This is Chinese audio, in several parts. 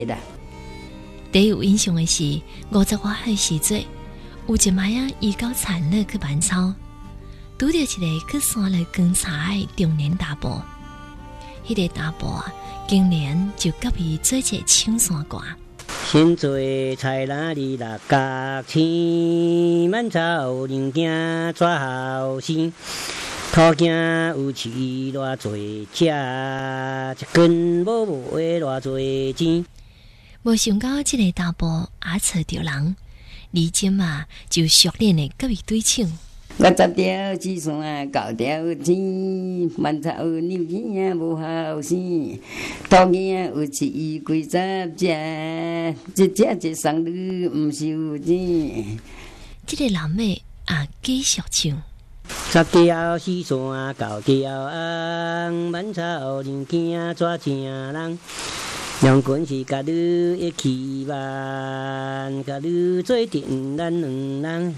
啦。 第有印象的是50外岁时阵，有一摆啊，伊到田里去挽草，拄着一个去山里观察的中年大伯。迄个大伯啊，竟然就甲伊做一个唱山歌。 先做菜篮里六角青，满草人惊抓后生。土囝有饲偌侪只，一根无卖偌侪钱。 无想到即个大伯也找着人，李金嘛就熟练的甲伊对唱。 50条纸线9条钱，满草牛仔无好生。土囝有饲几十只，一只一送你毋收钱。 即个男的也继续唱。 10条丝线9条红，满草人惊抓正人。两棍是甲你一起玩，甲你做阵咱两人。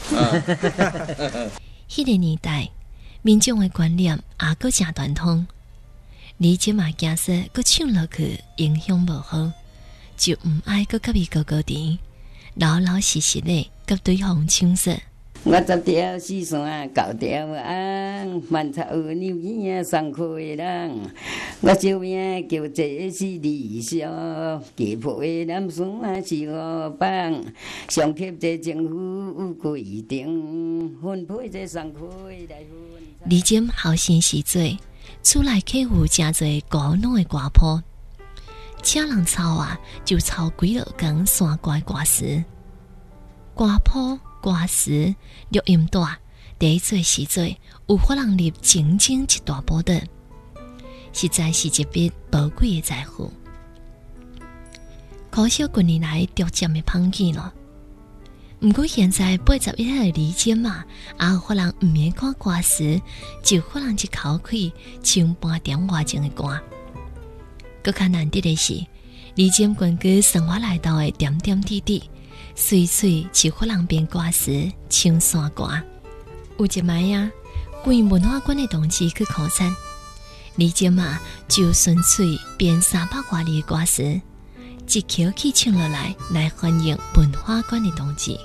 迄个年代，民众的观念也阁真传统。李金嘛惊说，阁唱落去影响无好，就毋爱阁甲伊高高甜，老老实实的甲对方唱说。 50条丝线9条红，满草牛仔送开人。我小名叫这是理想，吉普的男山是我帮。上级这政府有规定，分配这送开来分。 李金后生时阵，厝内客户真侪古老的歌谱，请人抄啊，就抄几落工山歌歌词。歌谱、歌词、录音带，第一做时阵，有法人立整整一大部的，实在是一笔宝贵的财富。可惜近年来逐渐的放弃了。不过现在81岁的李金嘛，也有法人毋免看歌词，就法人一口气唱半点外钟的歌。更较难得的是，李金根据生活内头的点点滴滴，随随就法人编歌词唱山歌。有一摆啊，关文化馆的同志去考察，李金嘛就纯粹编300多字的歌词，一口气唱落来欢迎文化馆的同志。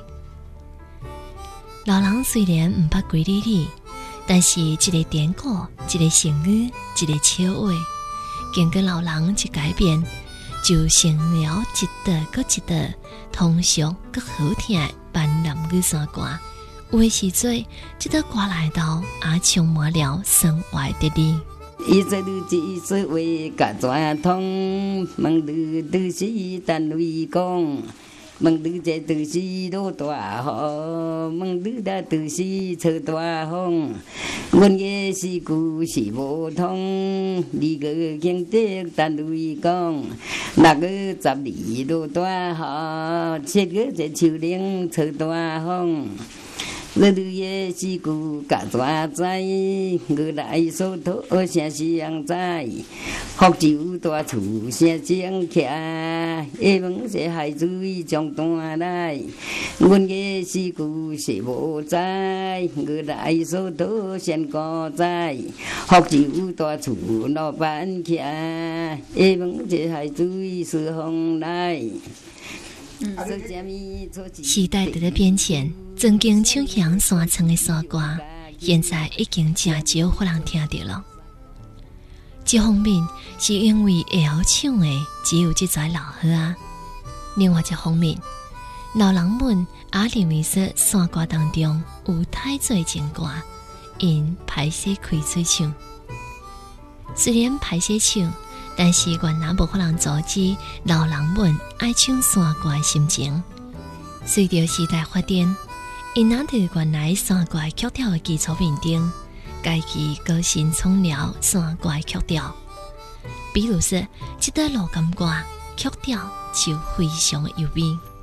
老人虽然毋捌规律理，但是一个典故、一个成语、一个笑话，经过老人一改变，就成了一道搁一道通俗搁好听的闽南语山歌。有的时阵，这道歌内头也充满了生活的理。 伊做你一说话甲怎通？问你都是单位讲。问你这都是落大雨，问你那都是吹大风。阮嘅诗句是无通，你个经得单位讲。那个12落大雨，7个这树林吹大风。你的诗句甲怎知？我来所托啥是人知？福州大厝啥正徛？下门这海水从端来。阮的诗句是无知，我来所托先告知。福州大厝老板徛，下门这海水是风来。 时代在咧变迁，曾经唱响山村的山歌，现在已经真少有人听到了。一方面是因为会晓唱的只有这撮老伙啊，另外一方面，老人们也认为说山歌当中有太多情歌，因歹势开嘴唱。虽然歹势唱，但是原来无可能阻止老人们爱唱山歌的心情。随着时代发展，因拿伫原来山歌曲调的基础面顶，家己高新创了山歌曲调。比如说，这段老感歌曲调就非常的优美。